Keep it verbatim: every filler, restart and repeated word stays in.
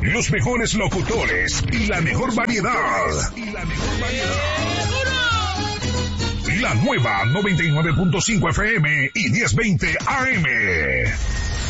los mejores locutores y la mejor variedad. Y la mejor variedad. La nueva noventa y nueve punto cinco F M y diez veinte A M.